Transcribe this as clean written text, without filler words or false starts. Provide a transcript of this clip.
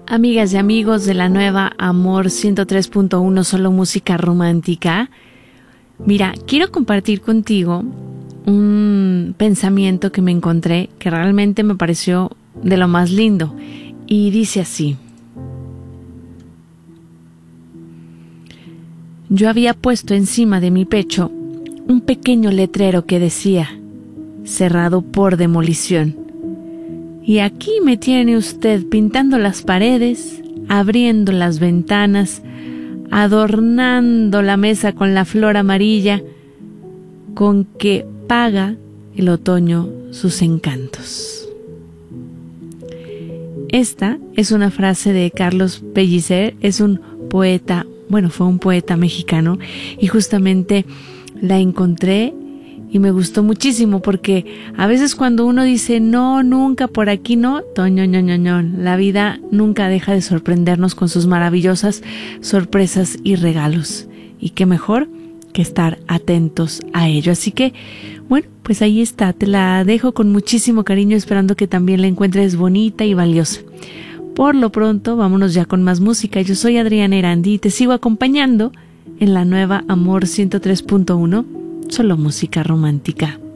Amigas y amigos de la nueva Amor 103.1, solo música romántica. Mira, quiero compartir contigo un pensamiento que me encontré que realmente me pareció de lo más lindo. Y dice así: yo había puesto encima de mi pecho un pequeño letrero que decía: cerrado por demolición. Y aquí me tiene usted pintando las paredes, abriendo las ventanas, adornando la mesa con la flor amarilla, con que paga el otoño sus encantos. Esta es una frase de Carlos Pellicer, es un poeta, fue un poeta mexicano, y justamente la encontré y me gustó muchísimo porque a veces cuando uno dice no, nunca, por aquí no, la vida nunca deja de sorprendernos con sus maravillosas sorpresas y regalos. Y qué mejor que estar atentos a ello. Así que, pues ahí está, te la dejo con muchísimo cariño, esperando que también la encuentres bonita y valiosa. Por lo pronto, vámonos ya con más música. Yo soy Adriana Erandi y te sigo acompañando en la nueva Amor 103.1, solo música romántica.